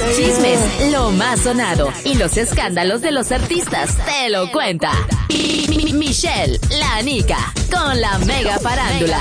Chismes, lo más sonado y los escándalos de los artistas te lo cuenta Michelle, la Nica, con la Mega Farándula.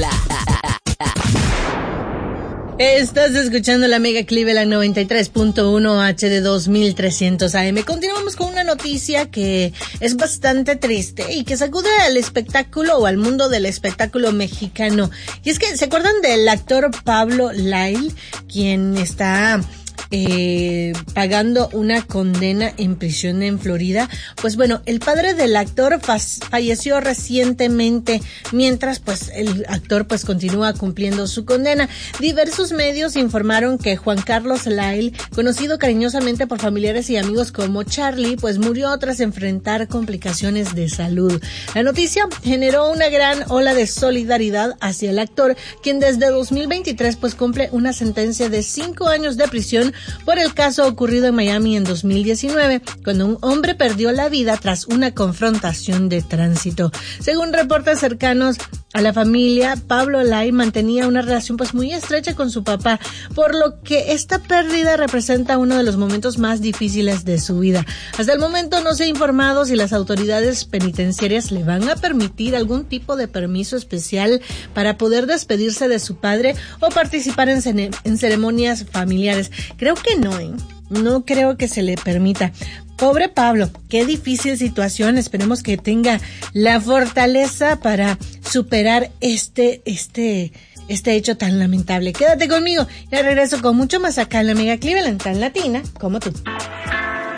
Estás escuchando la Mega Cleveland 93.1 HD 2300 AM. Continuamos con una noticia que es bastante triste y que sacude al espectáculo o al mundo del espectáculo mexicano. Y es que, ¿se acuerdan del actor Pablo Lyle, quien está pagando una condena en prisión en Florida? Pues bueno, el padre del actor falleció recientemente, mientras pues el actor pues continúa cumpliendo su condena. Diversos medios informaron que Juan Carlos Lyle, conocido cariñosamente por familiares y amigos como Charlie, pues murió tras enfrentar complicaciones de salud. La noticia generó una gran ola de solidaridad hacia el actor, quien desde 2023 pues cumple una sentencia de 5 años de prisión por el caso ocurrido en Miami en 2019, cuando un hombre perdió la vida tras una confrontación de tránsito. Según reportes cercanos a la familia, Pablo Lyle mantenía una relación pues muy estrecha con su papá, por lo que esta pérdida representa uno de los momentos más difíciles de su vida. Hasta el momento no se ha informado si las autoridades penitenciarias le van a permitir algún tipo de permiso especial para poder despedirse de su padre o participar en ceremonias familiares. Creo que no, no creo que se le permita. Pobre Pablo, qué difícil situación. Esperemos que tenga la fortaleza para superar este hecho tan lamentable. Quédate conmigo, ya regreso con mucho más acá en la Mega Cleveland, tan latina como tú.